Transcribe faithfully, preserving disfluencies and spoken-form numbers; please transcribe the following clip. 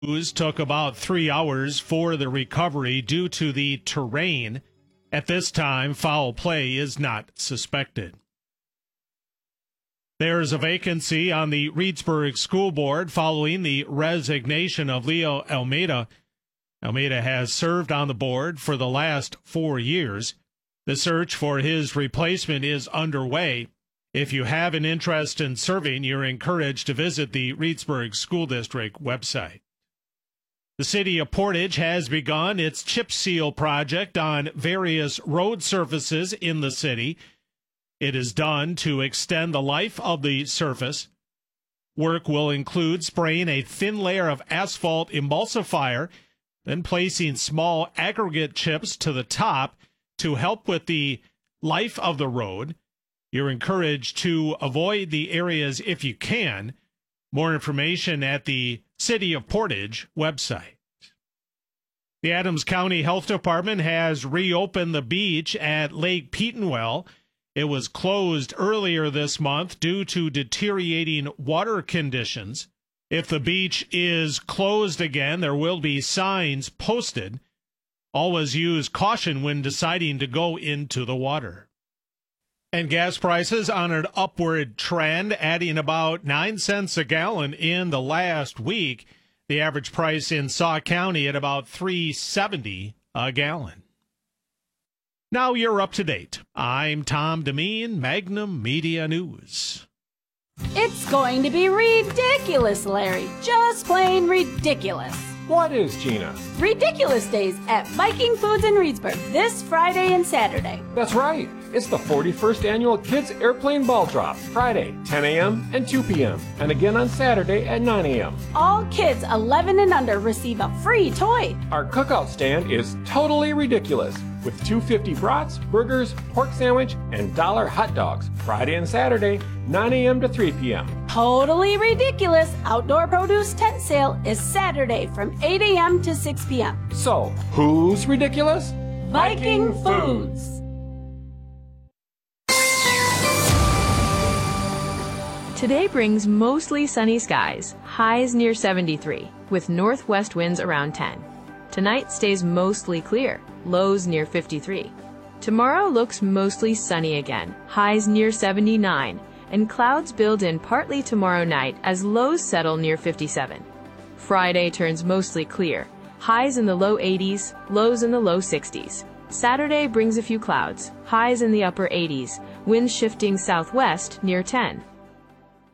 Crews took about three hours for the recovery due to the terrain. At this time, foul play is not suspected. There's a vacancy on the Reedsburg School Board following the resignation of Leo Almeida. Almeida has served on the board for the last four years. The search for his replacement is underway. If you have an interest in serving, you're encouraged to visit the Reedsburg School District website. The city of Portage has begun its chip seal project on various road surfaces in the city. It is done to extend the life of the surface. Work will include spraying a thin layer of asphalt emulsifier, then placing small aggregate chips to the top to help with the life of the road. You're encouraged to avoid the areas if you can. More information at the City of Portage website. The Adams County Health Department has reopened the beach at Lake Petenwell. It was closed earlier this month due to deteriorating water conditions. If the beach is closed again, there will be signs posted. Always use caution when deciding to go into the water. And gas prices on an upward trend, adding about nine cents a gallon in the last week. The average price in Sauk County at about three seventy a gallon. Now you're up to date. I'm Tom Demeen, Magnum Media News. It's going to be ridiculous, Larry. Just plain ridiculous. What is, Gina? Ridiculous Days at Viking Foods in Reedsburg this Friday and Saturday. That's right. It's the forty-first Annual Kids Airplane Ball Drop, Friday, ten a.m. and two p.m., and again on Saturday at nine a.m. All kids eleven and under receive a free toy. Our cookout stand is totally ridiculous, with two dollars and fifty cents brats, burgers, pork sandwich, and dollar hot dogs, Friday and Saturday, nine a.m. to three p.m. Totally ridiculous outdoor produce tent sale is Saturday from eight a.m. to six p.m. So, who's ridiculous? Viking, Viking Foods. Today brings mostly sunny skies, highs near seventy-three, with northwest winds around ten. Tonight stays mostly clear, lows near fifty-three. Tomorrow looks mostly sunny again, highs near seventy-nine, and clouds build in partly tomorrow night as lows settle near fifty-seven. Friday turns mostly clear, highs in the low eighties, lows in the low sixties. Saturday brings a few clouds, highs in the upper eighties, winds shifting southwest near ten.